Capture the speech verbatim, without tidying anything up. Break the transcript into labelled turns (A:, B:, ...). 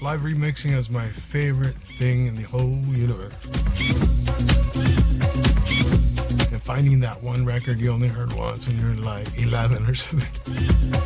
A: live remixing is my favorite thing in the whole universe. And finding that one record you only heard once when you're like eleven or something.